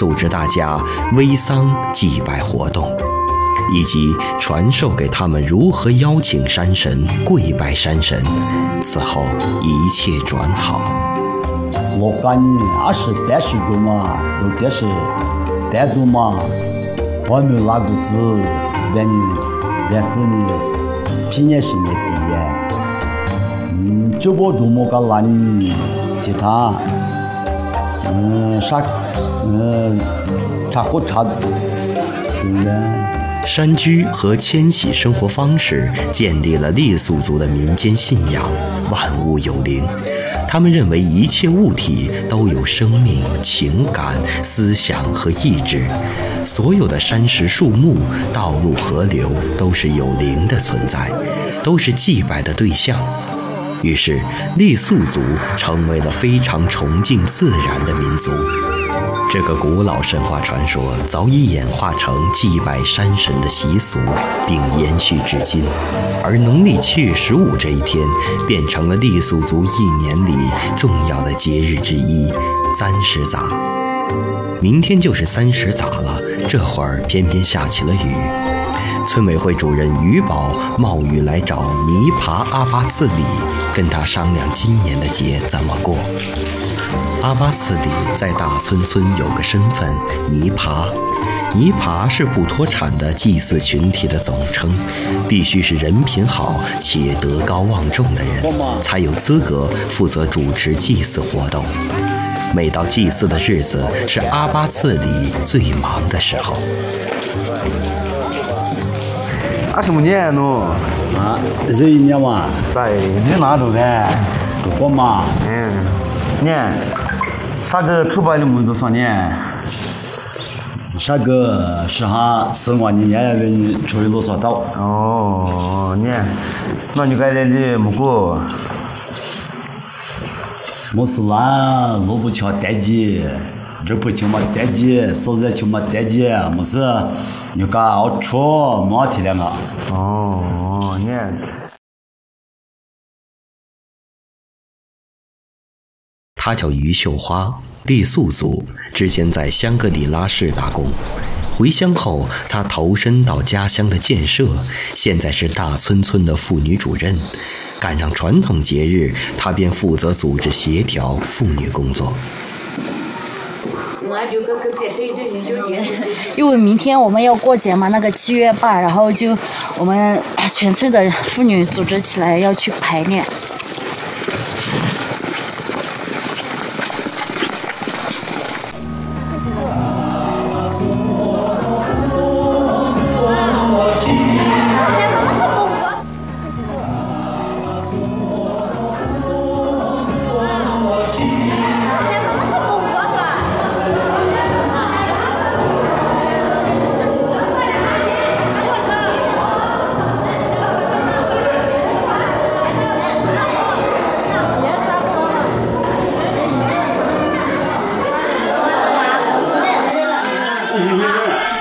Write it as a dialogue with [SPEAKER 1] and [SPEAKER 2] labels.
[SPEAKER 1] 组织大家煨桑祭拜活动，以及传授给他们如何邀请山神、跪拜山神。此后一切转好。
[SPEAKER 2] 我感觉20单水果嘛，有的是单独嘛，我没有哪个字，原是你平年是年底耶，就我多么个男女，其他差不差的，
[SPEAKER 1] 山居和迁徙生活方式建立了傈僳族的民间信仰，万物有灵。他们认为一切物体都有生命、情感、思想和意志，所有的山石、树木、道路、河流都是有灵的存在，都是祭拜的对象。于是，傈僳族成为了非常崇敬自然的民族。这个古老神话传说早已演化成祭拜山神的习俗，并延续至今。而农历7月15这一天，变成了傈僳族一年里重要的节日之一——簪石撒。明天就是簪石撒了，这会儿偏偏下起了雨。村委会主任于宝冒雨来找尼爬阿巴次里，跟他商量今年的节怎么过。阿巴次里在大村村有个身份尼爬，尼爬是不脱产的祭祀群体的总称，必须是人品好且德高望重的人，才有资格负责主持祭祀活动。每到祭祀的日子，是阿巴次里最忙的时候。
[SPEAKER 3] 什么年喏？
[SPEAKER 2] 这一年嘛，
[SPEAKER 3] 在你哪种的？
[SPEAKER 2] 我嘛，
[SPEAKER 3] 年，啥个出版的么多少年？
[SPEAKER 2] 啥个是哈4万年人出去多少刀？
[SPEAKER 3] 哦，年，那你该来的么个？
[SPEAKER 2] 没事啦，萝卜敲单节，这不敲嘛单节，手在敲嘛单节，没事，你搞好吃，没体谅啊。
[SPEAKER 3] 哦，年。
[SPEAKER 1] 她叫于秀花，傈僳族，之前在香格里拉市打工。回乡后，她投身到家乡的建设，现在是大村村的妇女主任。赶上传统节日，她便负责组织协调妇女工作。
[SPEAKER 4] 因为明天我们要过节嘛，那个7月8，然后就我们全村的妇女组织起来要去排练。